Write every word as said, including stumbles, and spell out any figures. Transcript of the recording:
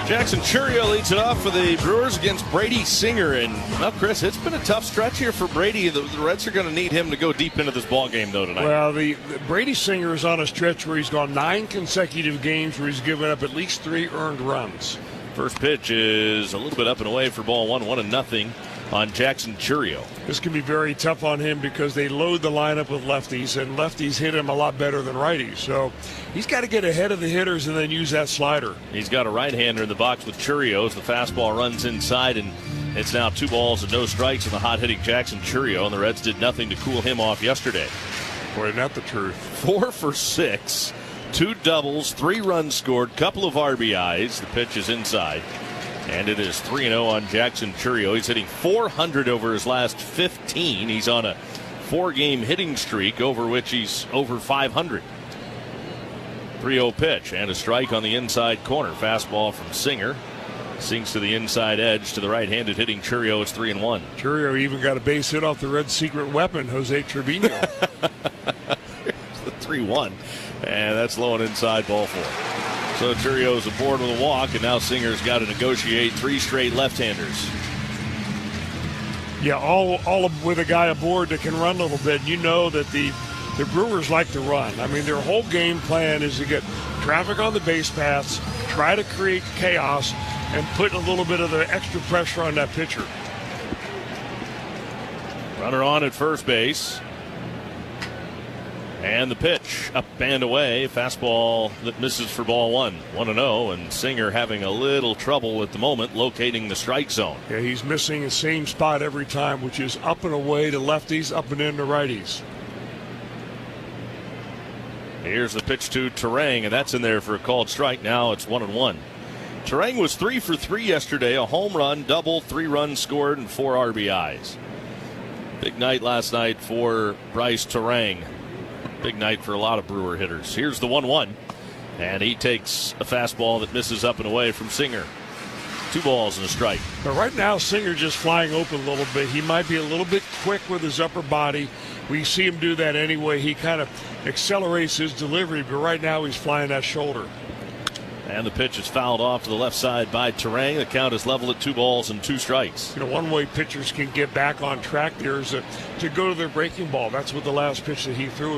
Jackson Chourio leads it off for the Brewers against Brady Singer. And, well, Chris, it's been a tough stretch here for Brady. The, the Reds are going to need him to go deep into this ball game, though, tonight. Well, the, the Brady Singer is on a stretch where he's gone nine consecutive games where he's given up at least three earned runs. First pitch is a little bit up and away for ball one, one and nothing on Jackson Chourio. This can be very tough on him because they load the lineup with lefties, and lefties hit him a lot better than righties. So he's got to get ahead of the hitters and then use that slider. He's got a right-hander in the box with Chourio as the fastball runs inside, and it's now two balls and no strikes in the hot-hitting Jackson Chourio, and the Reds did nothing to cool him off yesterday. Boy, not the truth. Four for six, two doubles, three runs scored, couple of R B Is. The pitch is inside. And it is three and oh on Jackson Chourio. He's hitting four hundred over his last fifteen. He's on a four-game hitting streak over which he's over five hundred. three oh pitch and a strike on the inside corner. Fastball from Singer. Sinks to the inside edge to the right-handed hitting Chourio. It's three and one. Chourio even got a base hit off the Reds' secret weapon, Jose Trevino. The three one. And that's low and inside, ball four. So Chourio's aboard with a walk, and now Singer's got to negotiate three straight left-handers. Yeah, all all with a guy aboard that can run a little bit. You know that the, the Brewers like to run. I mean, their whole game plan is to get traffic on the base paths, try to create chaos, and put a little bit of the extra pressure on that pitcher. Runner on at first base. And the pitch, up and away. Fastball that misses for ball one. one and oh, and Singer having a little trouble at the moment locating the strike zone. Yeah, he's missing the same spot every time, which is up and away to lefties, up and in to righties. Here's the pitch to Turang, and that's in there for a called strike. Now it's one and one. Turang was three for three yesterday. A home run, double, three runs scored, and four R B Is. Big night last night for Bryce Turang. Big night for a lot of Brewer hitters. Here's the one one, and he takes a fastball that misses up and away from Singer. Two balls and a strike. But right now, Singer just flying open a little bit. He might be a little bit quick with his upper body. We see him do that anyway. He kind of accelerates his delivery, but right now he's flying that shoulder. And the pitch is fouled off to the left side by Turang. The count is level at two balls and two strikes. You know, one way pitchers can get back on track there is to, to go to their breaking ball. That's what the last pitch that he threw